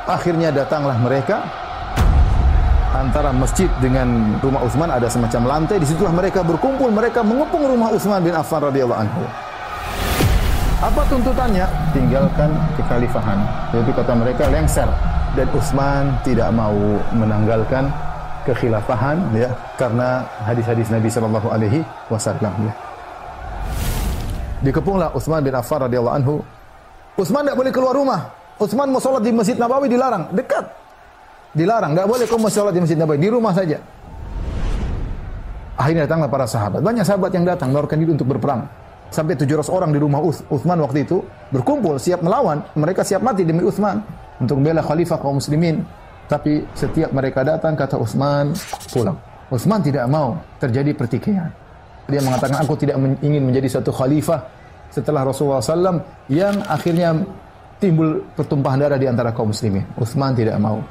Akhirnya datanglah mereka, antara masjid dengan rumah Utsman ada semacam lantai, disitulah mereka berkumpul, mereka mengepung rumah Utsman bin Affan radhiyallahu anhu. Apa tuntutannya? Tinggalkan kekhalifahan. Yaitu kata mereka lengser. Dan Utsman tidak mau menanggalkan kekhilafahan, ya, karena hadis-hadis Nabi sallallahu alaihi wasallam, ya. Dikepunglah Utsman bin Affan radhiyallahu anhu. Utsman tidak boleh keluar rumah. Utsman mau sholat di Masjid Nabawi dilarang, dekat. Dilarang, tidak boleh kamu sholat di Masjid Nabawi, di rumah saja. Akhirnya datanglah para sahabat. Banyak sahabat yang datang menawarkan diri untuk berperang. Sampai 700 orang di rumah Utsman waktu itu berkumpul siap melawan. Mereka siap mati demi Utsman untuk membela khalifah kaum muslimin. Tapi setiap mereka datang kata Utsman pulang. Utsman tidak mau terjadi pertikaian. Dia mengatakan aku tidak ingin menjadi satu khalifah setelah Rasulullah SAW yang akhirnya timbul pertumpahan darah di antara kaum muslimin. Utsman tidak mau.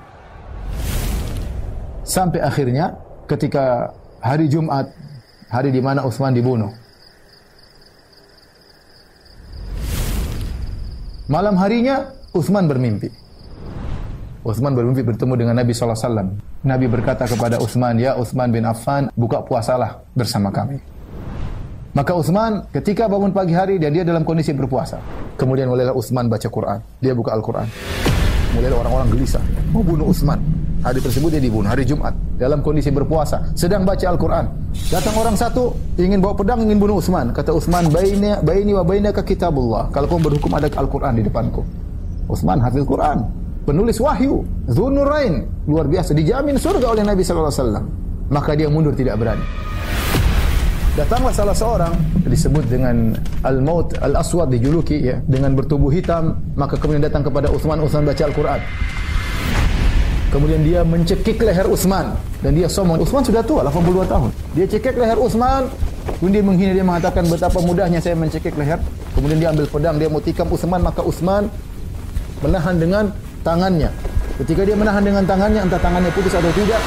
Sampai akhirnya ketika hari Jumat, hari di mana Utsman dibunuh. Malam harinya Utsman bermimpi. Utsman bermimpi bertemu dengan Nabi SAW. Nabi berkata kepada Utsman, "Ya Utsman bin Affan, buka puasalah bersama kami." Maka Utsman ketika bangun pagi hari dan dia dalam kondisi berpuasa. Kemudian mulailah Utsman baca Quran. Dia buka Al-Quran. Mulailah orang-orang gelisah mau bunuh Utsman. Hari tersebut dia dibunuh, hari Jumat. Dalam kondisi berpuasa, sedang baca Al-Quran. Datang orang satu, ingin bawa pedang, ingin bunuh Utsman. Kata Utsman, baini wa bainaka kitabullah. Kalau kau berhukum ada Al-Quran di depanku. Utsman hafiz Quran, penulis wahyu, Dzunurain, luar biasa, dijamin surga oleh Nabi SAW. Maka dia mundur, tidak berani. Datanglah salah seorang, disebut dengan Al-Maut Al-Aswad, dijuluki, ya, dengan bertubuh hitam. Maka kemudian datang kepada Utsman, Utsman baca Al-Quran. Kemudian dia mencekik leher Utsman dan dia sombong. Utsman sudah tua, 82 tahun. Dia cekik leher Utsman, kemudian dia menghina, dia mengatakan betapa mudahnya saya mencekik leher. Kemudian dia ambil pedang, dia mau tikam Utsman, maka Utsman menahan dengan tangannya. Ketika dia menahan dengan tangannya, entah tangannya putus atau tidak,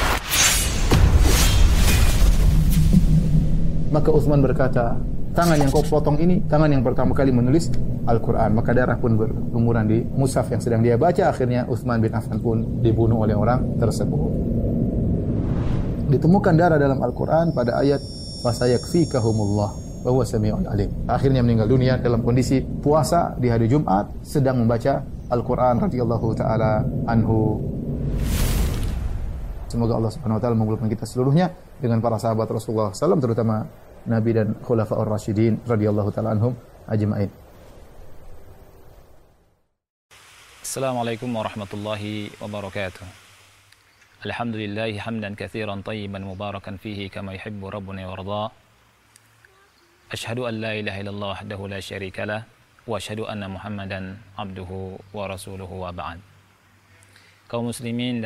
maka Utsman berkata, tangan yang kau potong ini, tangan yang pertama kali menulis Al-Quran. Maka darah pun berlumuran di mushaf yang sedang dia baca. Akhirnya Utsman bin Affan pun dibunuh oleh orang tersebut. Ditemukan darah dalam Al-Quran pada ayat fasayakfikahumullah wa huwa sami'un alim. Akhirnya meninggal dunia dalam kondisi puasa di hari Jumat, sedang membaca Al-Quran radhiyallahu taala anhu. Semoga Allah Subhanahu wa taala mengumpulkan kita seluruhnya dengan para sahabat Rasulullah SAW, terutama Nabi dan Khulafaur Rasyidin radhiyallahu taala anhum ajma'in. Assalamualaikum warahmatullahi wabarakatuh. Alhamdulillahi hamdan katsiran tayyiban mubarakan fihi kama yuhibbu rabbuna wa yarda. Asyhadu an la ilaha illallah wahdahu la syarika lah wa asyhadu anna Muhammadan abduhu wa rasuluhu wa ba'd. Kaum muslimin